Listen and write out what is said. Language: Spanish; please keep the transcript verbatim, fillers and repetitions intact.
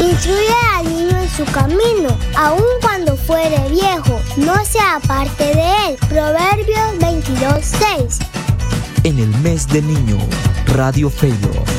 Instruye al niño en su camino, aun cuando fuere viejo, no se aparte de él. Proverbios veintidós, seis. En el mes del niño, Radio Faylor.